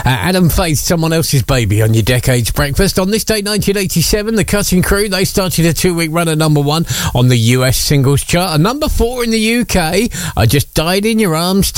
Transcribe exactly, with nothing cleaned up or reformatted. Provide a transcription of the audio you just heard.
Adam Faith, Someone Else's Baby on your Decades Breakfast. On this day, nineteen eighty-seven, the Cutting Crew, they started a two-week run at number one on the U S singles chart. And number four in the U K, I Just Died in Your Arms